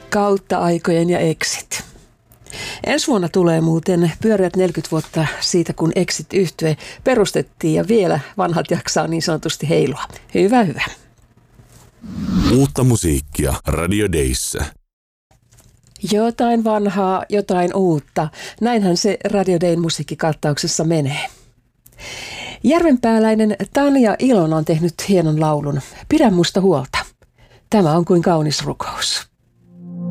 Kautta aikojen ja Exit. Ensi vuonna tulee muuten pyöreät 40 vuotta siitä, kun Exit-yhtye perustettiin ja vielä vanhat jaksaa niin sanotusti heilua. Hyvä, hyvä. Uutta musiikkia Radio Dayssä. Jotain vanhaa, jotain uutta. Näinhän se Radio Dayn musiikkikattauksessa menee. Järvenpääläinen Tanja Ilona on tehnyt hienon laulun. Pidä musta huolta. Tämä on kuin kaunis rukous.